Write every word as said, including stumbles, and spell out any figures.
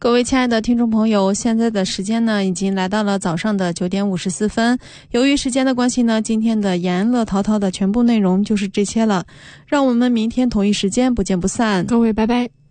各位亲爱的听众朋友，现在的时间呢已经来到了早上的九点五十四分。由于时间的关系呢，今天的延安乐淘淘的全部内容就是这些了。让我们明天同一时间不见不散。 各位拜拜。